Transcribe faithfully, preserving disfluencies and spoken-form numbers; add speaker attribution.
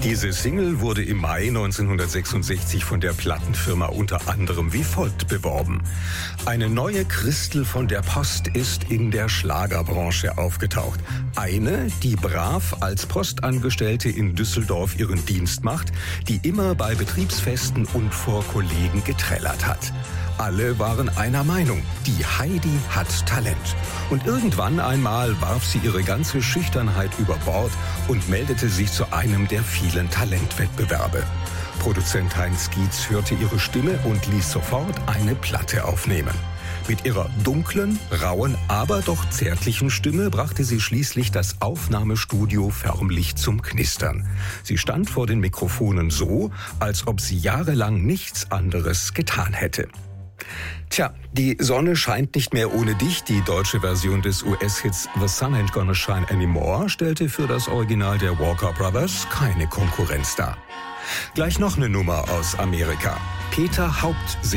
Speaker 1: Diese Single wurde im Mai neunzehnhundertsechsundsechzig von der Plattenfirma unter anderem wie folgt beworben. Eine neue Christel von der Post ist in der Schlagerbranche aufgetaucht. Eine, die brav als Postangestellte in Düsseldorf ihren Dienst macht, die immer bei Betriebsfesten und vor Kollegen getrellert hat. Alle waren einer Meinung, die Heidi hat Talent. Und irgendwann einmal warf sie ihre ganze Schüchternheit über Bord und meldete sich zu einem der vielen Talentwettbewerbe. Produzent Heinz Gietz hörte ihre Stimme und ließ sofort eine Platte aufnehmen. Mit ihrer dunklen, rauen, aber doch zärtlichen Stimme brachte sie schließlich das Aufnahmestudio förmlich zum Knistern. Sie stand vor den Mikrofonen so, als ob sie jahrelang nichts anderes getan hätte. Tja, die Sonne scheint nicht mehr ohne dich. Die deutsche Version des U S-Hits The Sun Ain't Gonna Shine Anymore stellte für das Original der Walker Brothers keine Konkurrenz dar. Gleich noch eine Nummer aus Amerika. Peter Haupt